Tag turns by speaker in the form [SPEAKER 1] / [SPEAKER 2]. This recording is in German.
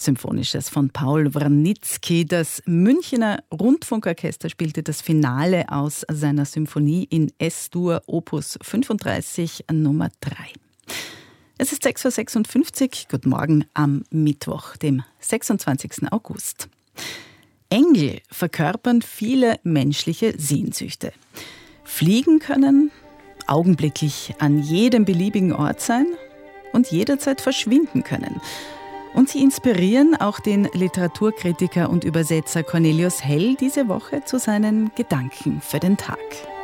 [SPEAKER 1] Symphonisches von Paul Wranitzky. Das Münchener Rundfunkorchester spielte das Finale aus seiner Symphonie in S-Dur Opus 35 Nummer 3. Es ist 6.56 Uhr. Guten Morgen am Mittwoch, dem 26. August. Engel verkörpern viele menschliche Sehnsüchte. Fliegen können, augenblicklich an jedem beliebigen Ort sein und jederzeit verschwinden können. Und sie inspirieren auch den Literaturkritiker und Übersetzer Cornelius Hell diese Woche zu seinen Gedanken für den Tag.